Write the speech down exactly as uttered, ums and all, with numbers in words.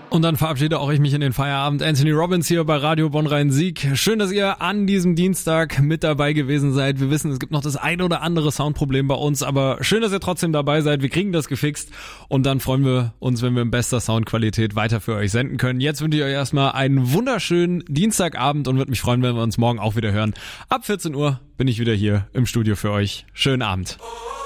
Und dann verabschiede auch ich mich in den Feierabend. Anthony Robbins hier bei Radio Bonn-Rhein-Sieg. Schön, dass ihr an diesem Dienstag mit dabei gewesen seid. Wir wissen, es gibt noch das ein oder andere Soundproblem bei uns, aber schön, dass ihr trotzdem dabei seid. Wir kriegen das gefixt und dann freuen wir uns, wenn wir in bester Soundqualität weiter für euch senden können. Jetzt wünsche ich euch erstmal einen wunderschönen Dienstagabend und würde mich freuen, wenn wir uns morgen auch wieder hören. Ab vierzehn Uhr bin ich wieder hier im Studio für euch. Schönen Abend.